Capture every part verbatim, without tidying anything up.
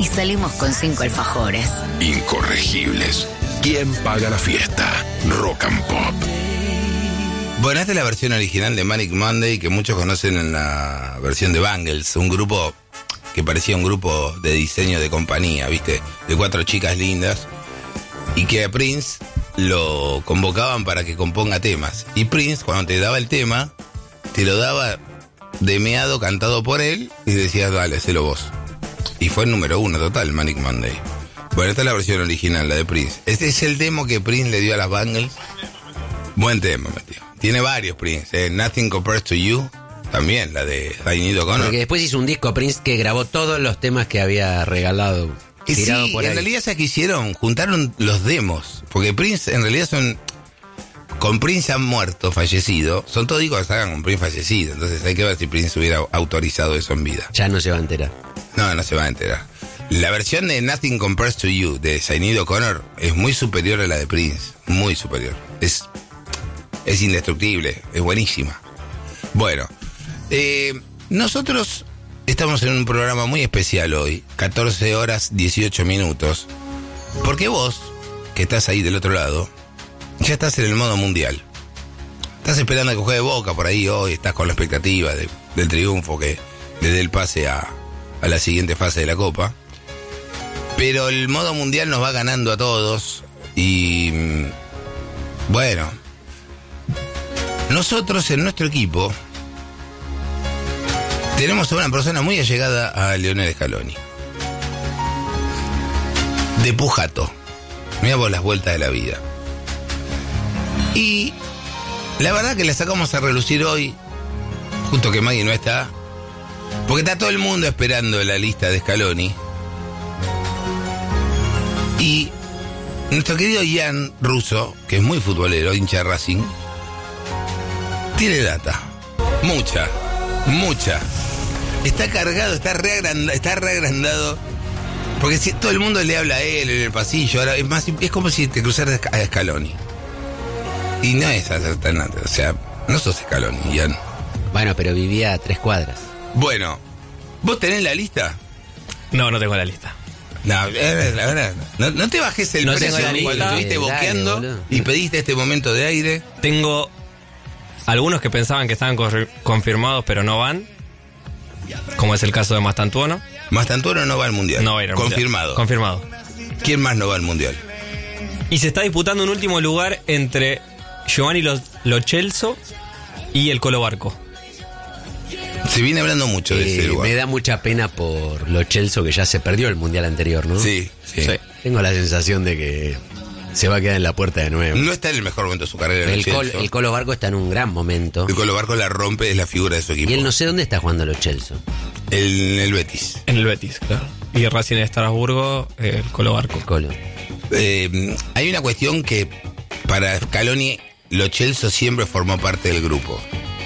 salimos con cinco alfajores. Incorregibles. ¿Quién paga la fiesta? Rock and Pop. Bueno, esta es la versión original de Manic Monday que muchos conocen en la versión de Bangles, un grupo que parecía un grupo de diseño de compañía, ¿viste? De cuatro chicas lindas, y que a Prince lo convocaban para que componga temas. Y Prince, cuando te daba el tema, te lo daba demeado, cantado por él, y decías, dale, hacelo vos. Y fue el número uno total, Manic Monday. Bueno, esta es la versión original, la de Prince. Este es el demo que Prince le dio a las Bangles. Buen tema, tío. Tiene varios Prince, eh. Nothing Compares to You, también, la de Sinéad O'Connor. Porque después hizo un disco Prince que grabó todos los temas que había regalado, y tirado sí, por en ahí. realidad, ¿sabes qué hicieron? Juntaron los demos, porque Prince en realidad son... Con Prince han muerto, fallecido, son todos discos que salgan con Prince fallecido, entonces hay que ver si Prince hubiera autorizado eso en vida. Ya no se va a enterar. No, no se va a enterar. La versión de Nothing Compares to You de Sinéad O'Connor es muy superior a la de Prince, muy superior. Es... Es indestructible, es buenísima. Bueno, eh, nosotros estamos en un programa muy especial hoy, catorce horas dieciocho minutos, porque vos, que estás ahí del otro lado, ya estás en el modo mundial. Estás esperando a que juegue Boca por ahí hoy, estás con la expectativa de, del triunfo que le dé el pase a, a la siguiente fase de la Copa. Pero el modo mundial nos va ganando a todos y, bueno... Nosotros en nuestro equipo tenemos a una persona muy allegada a Lionel Scaloni. De Pujato. Mirá vos las vueltas de la vida. Y la verdad que la sacamos a relucir hoy, justo que Maggie no está, porque está todo el mundo esperando la lista de Scaloni. Y nuestro querido Ian Russo, que es muy futbolero, hincha de Racing, tiene data, mucha, mucha. Está cargado, está reagrandado, está reagrandado. Porque si todo el mundo le habla a él en el pasillo, ahora es más, es como si te cruzaras a Scaloni. Y no es alternante, o sea, no sos Scaloni, Ian. Bueno, pero vivía a tres cuadras. Bueno, ¿vos tenés la lista? No, no tengo la lista. No, la verdad, no, no te bajes el No precio tengo la lista. cuando estuviste Dale, boqueando boludo. y pediste este momento de aire. Tengo algunos que pensaban que estaban cor- confirmados, pero no van. Como es el caso de Mastantuono. Mastantuono no va al mundial. No va a ir al Confirmado. mundial. Confirmado. ¿Quién más no va al mundial? Y se está disputando un último lugar entre Giovanni Lo, Lo Celso y el Colo Barco. Se viene hablando mucho de Eh, ese lugar. me da mucha pena por Lo Celso, que ya se perdió el mundial anterior, ¿no? Sí, sí, Sí. Tengo la sensación de que se va a quedar en la puerta de nuevo. No está en el mejor momento de su carrera. El, Lo Col- Celso. el Colo Barco está en un gran momento. El Colo Barco la rompe, es la figura de su equipo. Y él no sé dónde está jugando Lo Celso. El, el Betis. En el Betis, claro. Y Racing de Estrasburgo, el Colo Barco. El Colo. Eh, hay una cuestión que para Scaloni, Lo Celso siempre formó parte del grupo.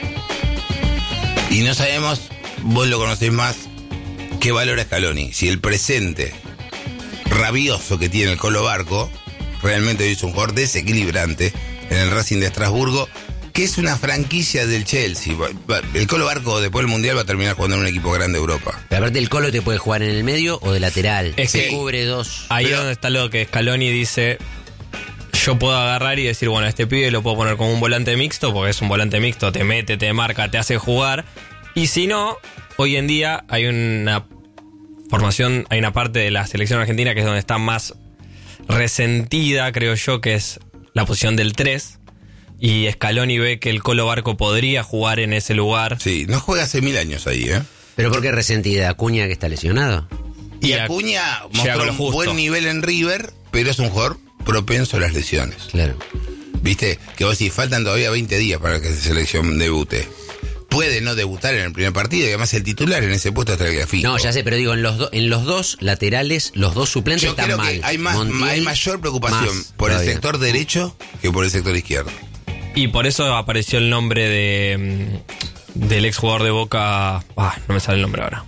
Y no sabemos, vos lo conocés más, qué valora Scaloni. Si el presente rabioso que tiene el Colo Barco realmente es un jugador desequilibrante en el Racing de Estrasburgo, que es una franquicia del Chelsea. El Colo Barco después del Mundial va a terminar jugando en un equipo grande de Europa. Pero aparte el Colo te puede jugar en el medio o de lateral. Es Se que- cubre dos. Ahí Pero- es donde está lo que Scaloni dice: yo puedo agarrar y decir, bueno, a este pibe lo puedo poner como un volante mixto, porque es un volante mixto, te mete, te marca, te hace jugar. Y si no, hoy en día hay una formación, hay una parte de la selección argentina que es donde está más resentida, creo yo, que es la posición del tres. Y Scaloni ve que el Colo Barco podría jugar en ese lugar. Sí, no juega hace mil años ahí, ¿eh? ¿Pero por qué resentida? ¿Acuña que está lesionado? Y Y a- Acuña llega con mostró lo un justo. buen nivel en River, pero es un jugador propenso a las lesiones. Claro. Viste, que vos decís, faltan todavía veinte días para que esa selección debute. Puede no debutar en el primer partido y además el titular en ese puesto está el Fijo. No, ya sé, pero digo, en los, do- en los dos laterales, los dos suplentes Yo están creo mal. que hay, más, Montiel, hay mayor preocupación más por el todavía. sector derecho que por el sector izquierdo. Y por eso apareció el nombre de mm, del ex jugador de Boca. Ah, no me sale el nombre ahora.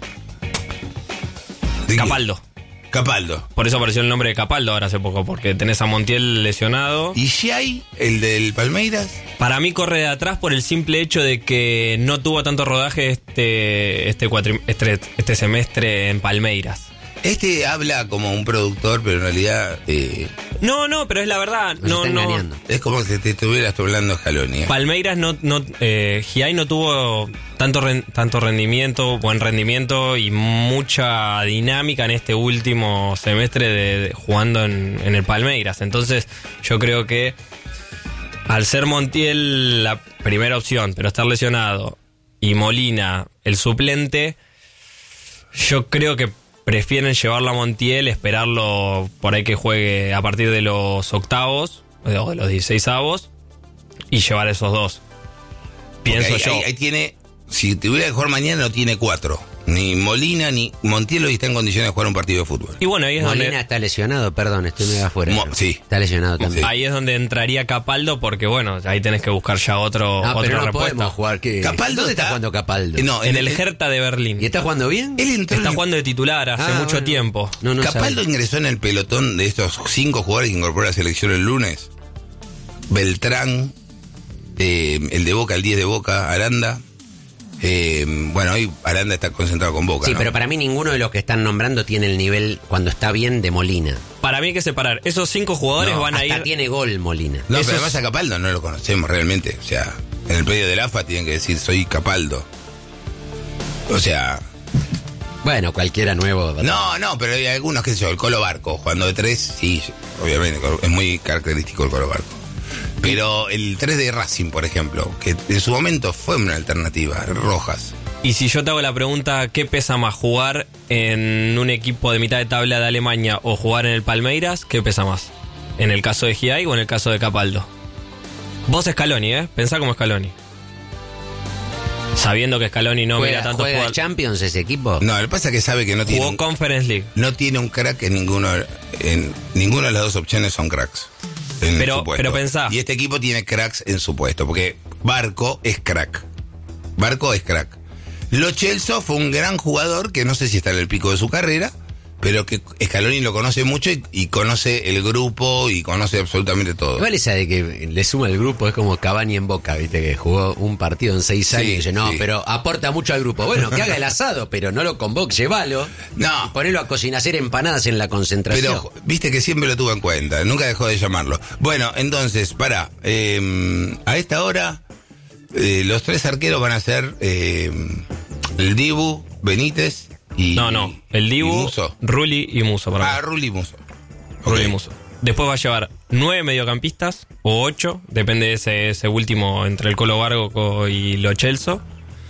¿De quién? Capaldo. Capaldo. Por eso apareció el nombre de Capaldo ahora hace poco, porque tenés a Montiel lesionado. ¿Y Giai, el del Palmeiras? Para mí corre de atrás por el simple hecho de que no tuvo tanto rodaje este este, cuatri- este, este semestre en Palmeiras. Este habla como un productor, pero en realidad eh, No, no, pero es la verdad. Nos No, está no. engañando. es como si te estuvieras hablando Scaloni. ¿eh? Palmeiras no, no eh, Giai no tuvo tanto ren- tanto rendimiento, buen rendimiento y mucha dinámica en este último semestre de, de- jugando en, en el Palmeiras. Entonces, yo creo que al ser Montiel la primera opción, pero estar lesionado, y Molina el suplente, yo creo que prefieren llevarlo a Montiel, esperarlo por ahí que juegue a partir de los octavos o de los dieciseisavos y llevar esos dos. Pienso ahí, yo. Ahí, ahí tiene, si tuviera que jugar mañana, no tiene cuatro. Ni Molina ni Montiel hoy está en condiciones de jugar un partido de fútbol. Y bueno, ahí es Molina donde está lesionado, perdón, estoy medio afuera. Mo- sí. Está lesionado también. ahí es donde entraría Capaldo, porque bueno, ahí tenés que buscar ya otro, No, otro pero no repuesto. podemos jugar. ¿Qué? Capaldo ¿Dónde está está- jugando Capaldo? Eh, no, En el Hertha de Berlín. ¿Y está jugando bien? Él entró Está en- jugando de titular hace Ah, mucho bueno. tiempo. No, no Capaldo sabía. ingresó en el pelotón de estos cinco jugadores que incorporó a la selección el lunes. Beltrán, eh, el de Boca, el diez de Boca, Aranda. Eh, bueno, hoy Aranda está concentrado con Boca. Sí, ¿no? pero para mí ninguno de los que están nombrando tiene el nivel, cuando está bien, de Molina. Para mí hay que separar. Esos cinco jugadores No, van a Hasta ir. tiene gol Molina. No, esos- pero además a Capaldo no lo conocemos realmente. O sea, en el predio del A F A tienen que decir soy Capaldo. O sea, Bueno, cualquiera nuevo. no, no, pero hay algunos, qué sé yo, el Colo Barco, jugando de tres, sí, obviamente, es muy característico el Colo Barco. Pero el tres de Racing, por ejemplo, que en su momento fue una alternativa, Rojas. Y si yo te hago la pregunta, ¿qué pesa más? ¿Jugar en un equipo de mitad de tabla de Alemania o jugar en el Palmeiras? ¿Qué pesa más? ¿En el caso de Giai o en el caso de Capaldo? Vos Scaloni, ¿eh? Pensá como Scaloni. Sabiendo que Scaloni no mira ¿Juega, tanto juega jugar. Champions ese equipo? No, lo que pasa es que sabe que no tiene, Jugó un, Conference League. no tiene un crack en ninguno, en ninguna de las dos opciones son cracks. En Pero- su puesto. pero pensá. Y este equipo tiene cracks en su puesto, porque Barco es crack. Barco es crack. Lo Celso fue un gran jugador que no sé si está en el pico de su carrera, pero que Scaloni lo conoce mucho y, y conoce el grupo y conoce absolutamente todo. Igual esa de que le suma el grupo es como Cavani en Boca, viste, que jugó un partido en seis Sí, años y dice, no, sí. pero aporta mucho al grupo. Bueno, que haga el asado, pero no lo convoque, llévalo. No. Y ponelo a cocinar, hacer empanadas en la concentración. Pero viste que siempre lo tuvo en cuenta, nunca dejó de llamarlo. Bueno, entonces, para, a esta hora, eh, los tres arqueros van a ser eh, el Dibu, Benítez y... No, no. El y Dibu, Musso. Rulli y Musso para Ah, mí. Rulli y Musso. Rulli Ok. y Musso. Después va a llevar nueve mediocampistas o ocho, depende de ese, ese último entre el Colo Barco y Lo Celso.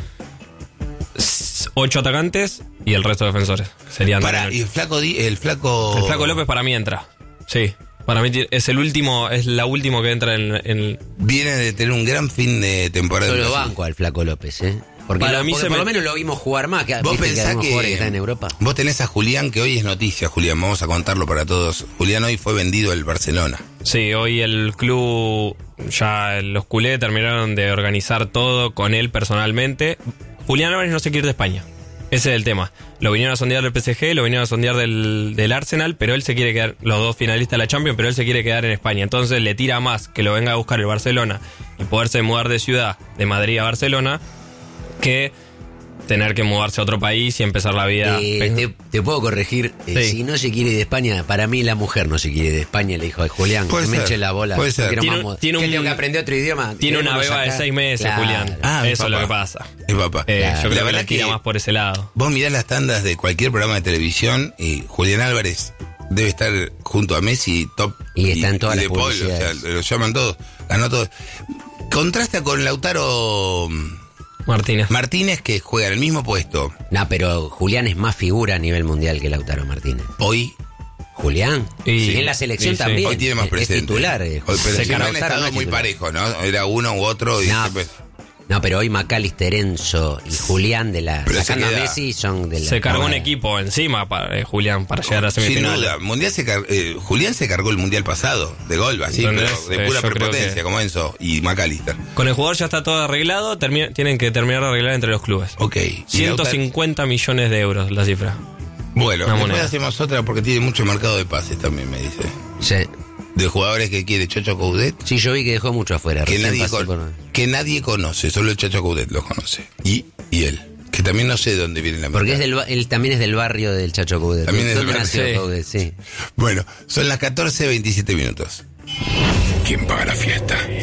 S- Ocho atacantes y el resto de defensores. Serían Para, nueve. y el flaco, Di- el flaco... El Flaco López para mí entra. Sí. Para mí ti- es el último, es la última que entra en, en- Viene de tener un gran fin de temporada. Yo en lo Brasil. banco al Flaco López, ¿eh? Porque Para lo- mí por, se por me- lo menos lo vimos jugar más, que, Vos viste que pensás vemos que, jugadores que están en Europa. vos tenés a Julián, que hoy es noticia, Julián, vamos a contarlo para todos. Julián hoy fue vendido al Barcelona. Sí, hoy el club, ya los culés terminaron de organizar todo con él personalmente. Julián Álvarez no se quiere ir de España. Ese es el tema. Lo vinieron a sondear del P S G, lo vinieron a sondear del, del Arsenal, pero él se quiere quedar, los dos finalistas de la Champions, pero él se quiere quedar en España. Entonces le tira más que lo venga a buscar el Barcelona y poderse mudar de ciudad, de Madrid a Barcelona, que tener que mudarse a otro país y empezar la vida. Eh, te, te puedo corregir, eh, Sí. si no se quiere ir de España, para mí la mujer no se quiere ir de España, le dijo a Julián, Puede que me ser, eche la bola. puede ser. no quiero Tiene más un- moda. tiene ¿Qué un- tengo que aprender otro idioma? Tiene una Quedémonos beba de acá. seis meses, Claro. Julián. Ah, Eso es lo papá. que pasa. Es papá. Eh, Claro. yo La creo que verdad la tira que- más por ese lado. Vos mirás las tandas de cualquier programa de televisión y Julián Álvarez debe estar junto a Messi, top. Y está en todas de las Paul, o sea, publicidades. lo llaman todos, ganó todo. Contrasta con Lautaro Martínez. Martínez, que juega en el mismo puesto. No, pero Julián es más figura a nivel mundial que Lautaro Martínez. Hoy, Julián, Y- en la selección y sí. también. hoy tiene más es presente. titular. eh. Hoy, pero Se siempre han Lautaro estado no es muy titular. parejo, ¿no? Era uno u otro y No, siempre- no, pero hoy McAllister, Enzo y Julián de la Pero se sacando a queda- Messi son de la Se cargó un camada. equipo encima para eh, Julián para llegar a Sin semifinales. duda, mundial se car- eh, Julián se cargó el mundial pasado, de gol, así, ¿Entendés? pero de Eh, pura yo creo prepotencia, que- como Enzo y McAllister. Con el jugador ya está todo arreglado, termi- tienen que terminar de arreglar entre los clubes. Ok. Y Lautaro- ciento cincuenta millones de euros la cifra. Bueno, Una después moneda. hacemos otra porque tiene mucho mercado de pases también, me dice. Sí. De jugadores que quiere Chocho Coudet, Sí, yo vi que dejó mucho afuera. que recién nadie, pasé con- por- que nadie conoce, solo el Chocho Coudet lo conoce. Y, y él. Que también no sé de dónde viene la mitad. Porque es del, ba- él también es del barrio del Chacho Coudet. También es del ¿Dónde barrio, nació sí. Coudet? Sí. Bueno, son las catorce veintisiete minutos. ¿Quién paga la fiesta?